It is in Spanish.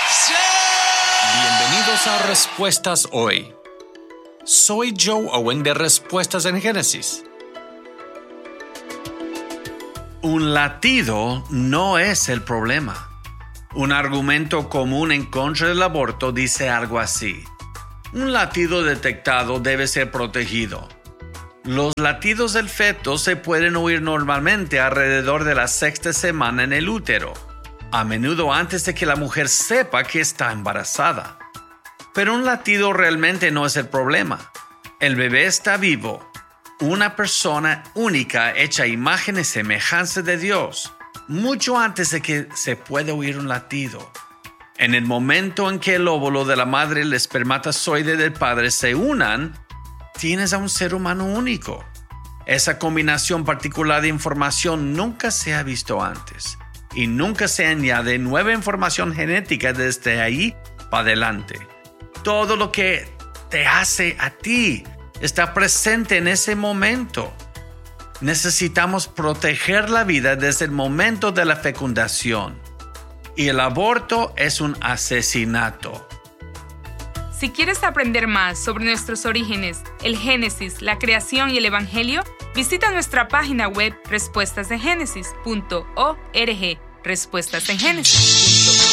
Bienvenidos a Respuestas Hoy. Soy Joe Owen de Respuestas en Génesis. Un latido no es el problema. Un argumento común en contra del aborto dice algo así: un latido detectado debe ser protegido. Los latidos del feto se pueden oír normalmente alrededor de la sexta semana en el útero, a menudo antes de que la mujer sepa que está embarazada. Pero un latido realmente no es el problema. El bebé está vivo, una persona única hecha a imagen y semejanza de Dios, mucho antes de que se pueda oír un latido. En el momento en que el óvulo de la madre y el espermatozoide del padre se unan, tienes a un ser humano único. Esa combinación particular de información nunca se ha visto antes y nunca se añade nueva información genética desde ahí para adelante. Todo lo que te hace a ti está presente en ese momento. Necesitamos proteger la vida desde el momento de la fecundación. Y el aborto es un asesinato. Si quieres aprender más sobre nuestros orígenes, el Génesis, la creación y el Evangelio, visita nuestra página web respuestasengénesis.org. respuestasengénesis.org.